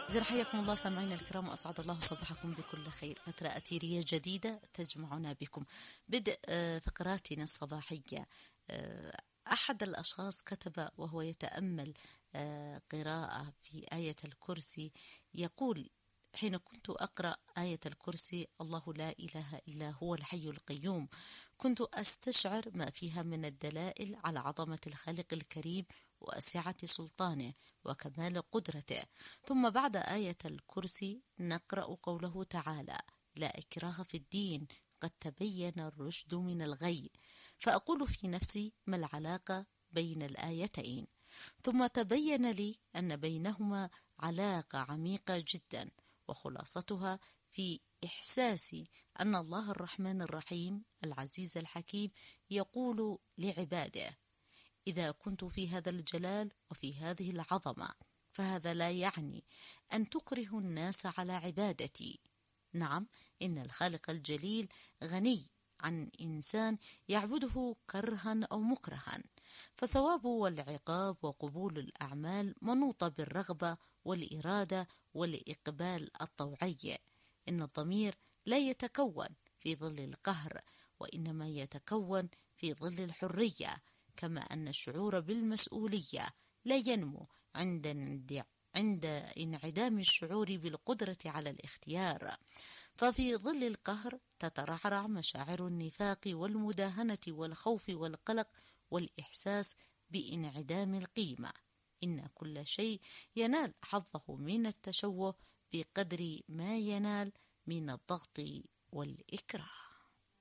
إذا حياكم الله سامعين الكرام، وأسعد الله صباحكم بكل خير. فترة أثيرية جديدة تجمعنا بكم. بدء فقراتنا الصباحية. أحد الأشخاص كتب وهو يتأمل قراءة في آية الكرسي، يقول: حين كنت أقرأ آية الكرسي الله لا إله إلا هو الحي القيوم، كنت أستشعر ما فيها من الدلائل على عظمة الخالق الكريم وسعة سلطانه وكمال قدرته. ثم بعد آية الكرسي نقرأ قوله تعالى: لا إكراه في الدين قد تبين الرشد من الغي. فأقول في نفسي: ما العلاقة بين الآيتين؟ ثم تبين لي أن بينهما علاقة عميقة جدا، وخلاصتها في إحساسي أن الله الرحمن الرحيم العزيز الحكيم يقول لعباده: إذا كنت في هذا الجلال وفي هذه العظمة، فهذا لا يعني أن تكره الناس على عبادتي. نعم، إن الخالق الجليل غني عن إنسان يعبده كرها أو مكرها، فثواب والعقاب وقبول الأعمال منوطة بالرغبة والإرادة والإقبال الطوعي. إن الضمير لا يتكون في ظل القهر، وإنما يتكون في ظل الحرية، كما أن الشعور بالمسؤولية لا ينمو عند انعدام الشعور بالقدرة على الاختيار. ففي ظل القهر تترعرع مشاعر النفاق والمداهنة والخوف والقلق والإحساس بانعدام القيمة. إن كل شيء ينال حظه من التشوه بقدر ما ينال من الضغط والإكراه.